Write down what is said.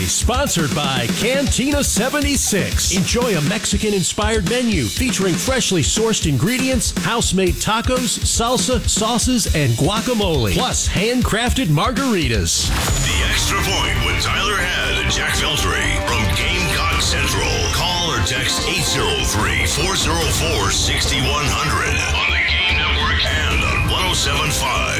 Sponsored by Cantina 76. Enjoy a Mexican-inspired menu featuring freshly sourced ingredients, house-made tacos, salsa, sauces, and guacamole, plus handcrafted margaritas. The Extra Point with Tyler Head and Jack Veltri from Gamecock Central. Call or text 803-404-6100 on the Game Network and on 107.5